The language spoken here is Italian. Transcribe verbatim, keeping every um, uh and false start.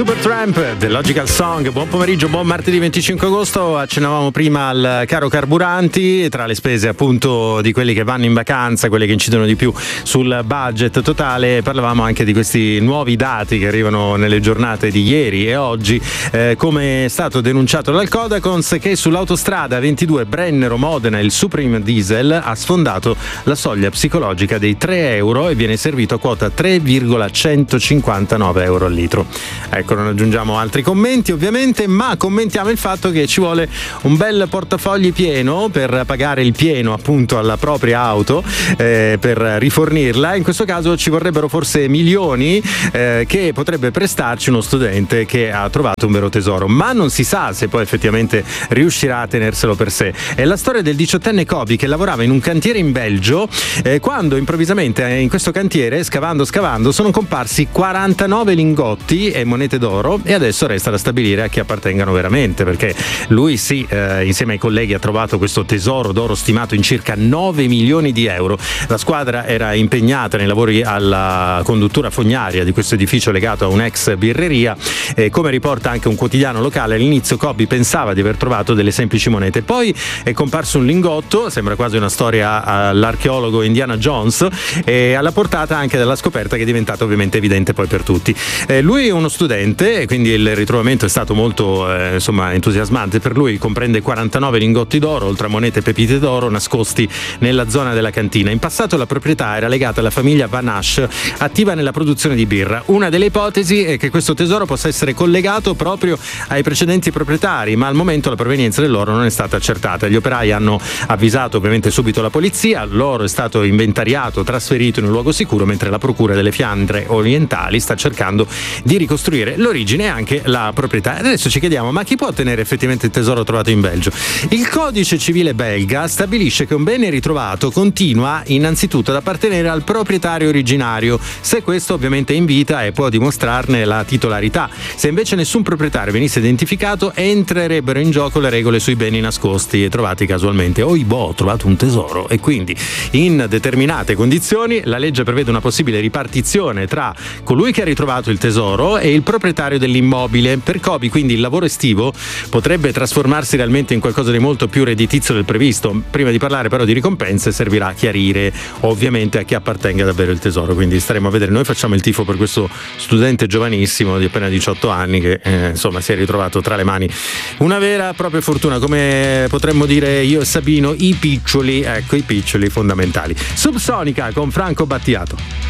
Supertramp, The Logical Song. Buon pomeriggio, buon martedì venticinque agosto. Accennavamo prima al caro carburanti, tra le spese appunto di quelli che vanno in vacanza, quelle che incidono di più sul budget totale. Parlavamo anche di questi nuovi dati che arrivano nelle giornate di ieri e oggi, eh, come è stato denunciato dal Codacons, che sull'autostrada ventidue Brennero-Modena il Supreme Diesel ha sfondato la soglia psicologica dei tre euro e viene servito a quota tre virgola centocinquantanove euro al litro. Ecco, non aggiungiamo altri commenti ovviamente, ma commentiamo il fatto che ci vuole un bel portafogli pieno per pagare il pieno appunto alla propria auto, eh, per rifornirla. In questo caso ci vorrebbero forse milioni, eh, che potrebbe prestarci uno studente che ha trovato un vero tesoro, ma non si sa se poi effettivamente riuscirà a tenerselo per sé. È la storia del diciottenne Kobe che lavorava in un cantiere in Belgio, eh, quando improvvisamente in questo cantiere, scavando scavando, sono comparsi quarantanove lingotti e monete d'oro, e adesso resta da stabilire a chi appartengano veramente, perché lui sì, eh, insieme ai colleghi ha trovato questo tesoro d'oro stimato in circa nove milioni di euro. La squadra era impegnata nei lavori alla conduttura fognaria di questo edificio legato a un'ex birreria, e come riporta anche un quotidiano locale, all'inizio Kobe pensava di aver trovato delle semplici monete, poi è comparso un lingotto, sembra quasi una storia all'archeologo Indiana Jones, e alla portata anche della scoperta che è diventata ovviamente evidente poi per tutti. Eh, lui è uno studente, e quindi il ritrovamento è stato molto eh, insomma entusiasmante per lui. Comprende quarantanove lingotti d'oro, oltre a monete e pepite d'oro nascosti nella zona della cantina. In passato la proprietà era legata alla famiglia Van Asch, attiva nella produzione di birra. Una delle ipotesi è che questo tesoro possa essere collegato proprio ai precedenti proprietari, ma al momento la provenienza dell'oro non è stata accertata. Gli operai hanno avvisato ovviamente subito la polizia, l'oro è stato inventariato, trasferito in un luogo sicuro, mentre la procura delle Fiandre Orientali sta cercando di ricostruire l'origine e anche la proprietà. Adesso ci chiediamo, ma chi può ottenere effettivamente il tesoro trovato in Belgio? Il codice civile belga stabilisce che un bene ritrovato continua innanzitutto ad appartenere al proprietario originario, se questo ovviamente invita e può dimostrarne la titolarità. Se invece nessun proprietario venisse identificato, entrerebbero in gioco le regole sui beni nascosti e trovati casualmente. Oibò, ho trovato un tesoro, e quindi in determinate condizioni la legge prevede una possibile ripartizione tra colui che ha ritrovato il tesoro e il proprietario dell'immobile. Per Kobe quindi il lavoro estivo potrebbe trasformarsi realmente in qualcosa di molto più redditizio del previsto. Prima di parlare però di ricompense servirà chiarire ovviamente a chi appartenga davvero il tesoro, quindi staremo a vedere. Noi facciamo il tifo per questo studente giovanissimo di appena diciotto anni che eh, insomma si è ritrovato tra le mani una vera e propria fortuna, come potremmo dire io e Sabino, i piccioli, ecco i piccioli fondamentali. Subsonica con Franco Battiato.